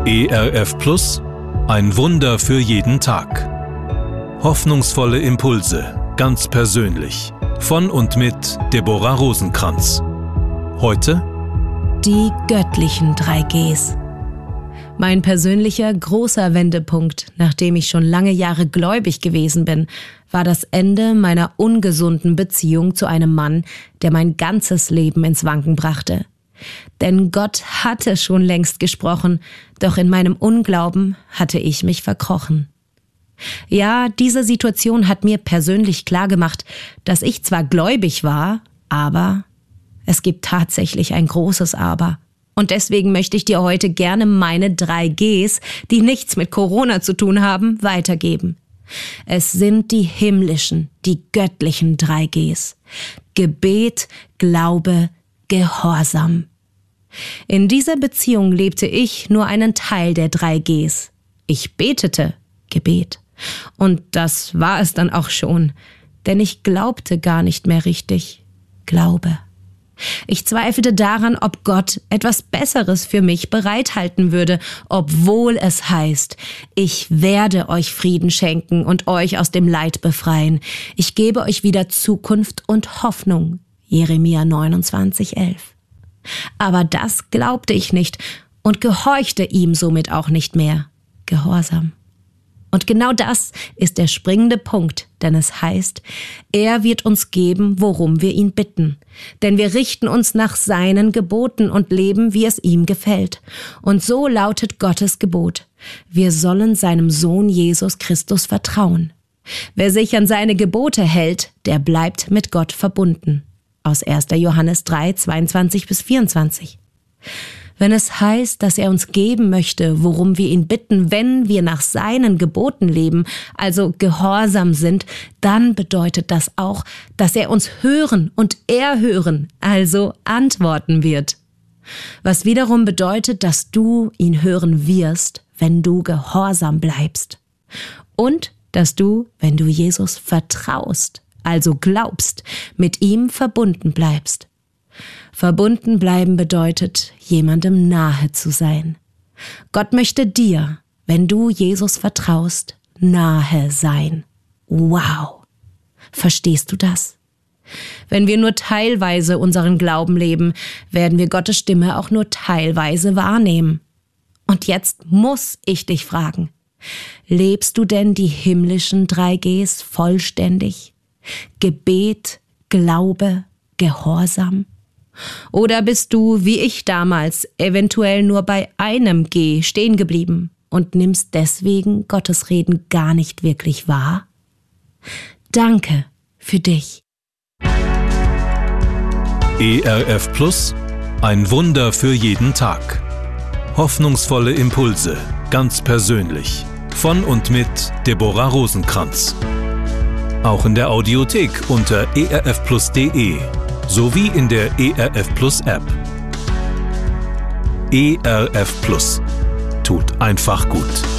ERF Plus, ein Wunder für jeden Tag. Hoffnungsvolle Impulse, ganz persönlich. Von und mit Deborah Rosenkranz. Heute die göttlichen 3 Gs. Mein persönlicher großer Wendepunkt, nachdem ich schon lange Jahre gläubig gewesen bin, war das Ende meiner ungesunden Beziehung zu einem Mann, der mein ganzes Leben ins Wanken brachte. Denn Gott hatte schon längst gesprochen, doch in meinem Unglauben hatte ich mich verkrochen. Ja, diese Situation hat mir persönlich klargemacht, dass ich zwar gläubig war, aber es gibt tatsächlich ein großes Aber. Und deswegen möchte ich dir heute gerne meine 3 Gs, die nichts mit Corona zu tun haben, weitergeben. Es sind die himmlischen, die göttlichen 3 Gs. Gebet, Glaube, Gehorsam. In dieser Beziehung lebte ich nur einen Teil der 3 Gs. Ich betete, Gebet. Und das war es dann auch schon, denn ich glaubte gar nicht mehr richtig. Glaube. Ich zweifelte daran, ob Gott etwas Besseres für mich bereithalten würde, obwohl es heißt, ich werde euch Frieden schenken und euch aus dem Leid befreien. Ich gebe euch wieder Zukunft und Hoffnung. Jeremia 29,11. Aber das glaubte ich nicht und gehorchte ihm somit auch nicht mehr. Gehorsam. Und genau das ist der springende Punkt, denn es heißt, er wird uns geben, worum wir ihn bitten. Denn wir richten uns nach seinen Geboten und leben, wie es ihm gefällt. Und so lautet Gottes Gebot. Wir sollen seinem Sohn Jesus Christus vertrauen. Wer sich an seine Gebote hält, der bleibt mit Gott verbunden. Aus 1. Johannes 3, 22-24. Wenn es heißt, dass er uns geben möchte, worum wir ihn bitten, wenn wir nach seinen Geboten leben, also gehorsam sind, dann bedeutet das auch, dass er uns hören und erhören, also antworten wird. Was wiederum bedeutet, dass du ihn hören wirst, wenn du gehorsam bleibst. Und dass du, wenn du Jesus vertraust, also glaubst, mit ihm verbunden bleibst. Verbunden bleiben bedeutet, jemandem nahe zu sein. Gott möchte dir, wenn du Jesus vertraust, nahe sein. Wow! Verstehst du das? Wenn wir nur teilweise unseren Glauben leben, werden wir Gottes Stimme auch nur teilweise wahrnehmen. Und jetzt muss ich dich fragen, lebst du denn die himmlischen 3 Gs vollständig? Gebet, Glaube, Gehorsam? Oder bist du, wie ich damals, eventuell nur bei einem G stehen geblieben und nimmst deswegen Gottes Reden gar nicht wirklich wahr? Danke für dich. ERF Plus, ein Wunder für jeden Tag. Hoffnungsvolle Impulse, ganz persönlich. Von und mit Deborah Rosenkranz. Auch in der Audiothek unter erfplus.de sowie in der ERF Plus App. ERF Plus. Tut einfach gut.